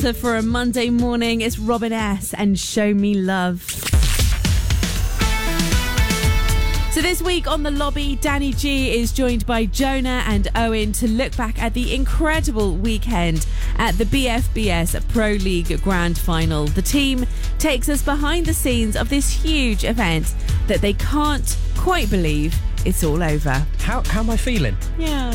For a Monday morning, it's Robin S. and Show Me Love. So this week on The Lobby, Danny G is joined by Jonah and Owen to look back at the incredible weekend at the BFBS Pro League Grand Final. The team takes us behind the scenes of this huge event that they can't quite believe it's all over. How am I feeling? Yeah.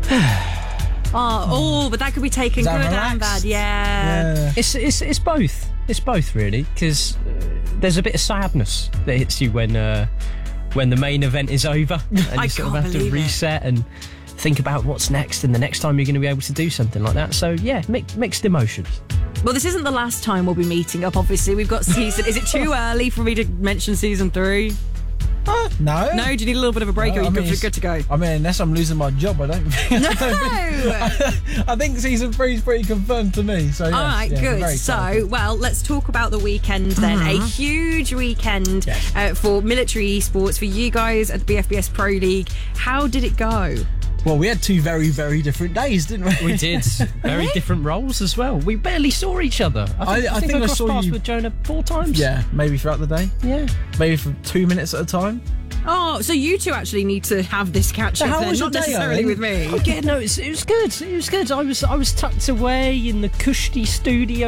But that could be taken good and bad. Yeah. It's both. It's both, really, because there's a bit of sadness that hits you when the main event is over and you sort of have to reset and think about what's next and the next time you're going to be able to do something like that. So, yeah, mixed emotions. Well, this isn't the last time we'll be meeting up, obviously. We've got season... Is it too early for me to mention season 3? No. No? Do you need a little bit of a break or are you good to go? I mean, unless I'm losing my job, I don't think... I think season 3 is pretty confirmed to me. So, yes, all right, good. So, well, let's talk about the weekend then. A huge weekend for military esports for you guys at the BFBS Pro League. How did it go? Well, we had 2 very, very different days, didn't we? We did. Very different roles as well. We barely saw each other. I think I crossed paths with Jonah 4 times. Yeah, maybe throughout the day. Yeah. Maybe for 2 minutes at a time. Oh, so you two actually need to have this catch-up then, not necessarily with me. Yeah, no, it was good. It was good. I was tucked away in the cushy studio